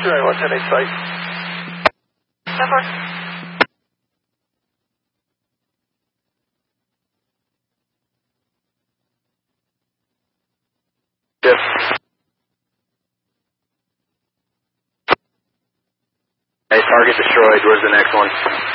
291, 10-8 site. 10-4. Yes. Hey, target destroyed. Where's the next one?